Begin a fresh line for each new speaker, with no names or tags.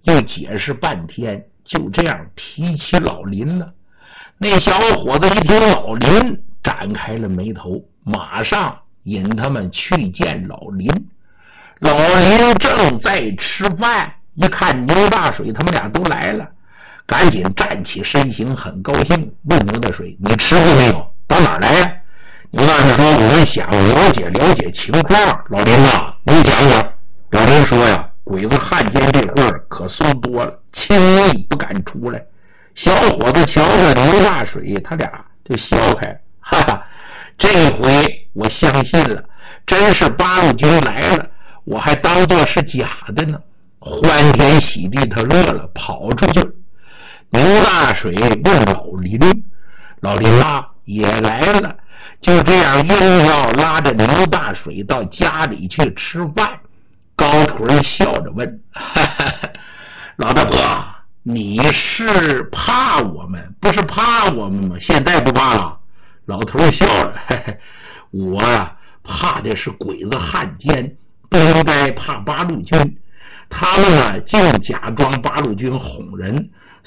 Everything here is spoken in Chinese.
又解释半天，就这样提起老林了。那小伙子一听老林，展开了眉头，马上引他们去见老林。老林正在吃饭，一看牛大水他们俩都来了，赶紧站起身形，很高兴，问牛大水：“你吃过没有？到哪儿来呀？”牛大水说：“我想了解情况。”老林啊，你讲讲。老林说呀：“鬼子汉奸这会儿可松多了，轻易不敢出来。”小伙子瞧着牛大水，他俩就笑开，哈哈，这回我相信了，真是八路军来了，我还当作是假的呢。欢天喜地，他乐了，跑出去。牛大水问老林，老林啊也来了，就这样硬要拉着牛大水到家里去吃饭。高腿笑着问：“哈哈，老大哥，你是怕我们？不是怕我们吗？现在不怕了？”老头笑了：“嘿嘿，我啊怕的是鬼子汉奸，不应该怕八路军。他们啊竟假装八路军哄人，